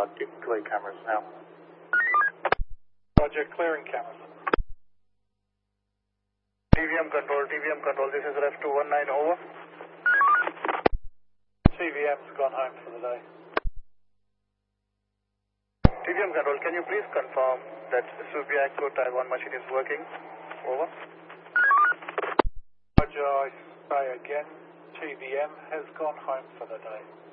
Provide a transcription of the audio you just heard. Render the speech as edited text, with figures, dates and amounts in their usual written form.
clear cameras now. Roger, clearing cameras. TVM control, this is ref 219, over. TVM's gone home for the day. TVM control, can you please confirm that Subiaco Taiwan machine is working? Over. Roger, I say again, TVM has gone home for the day.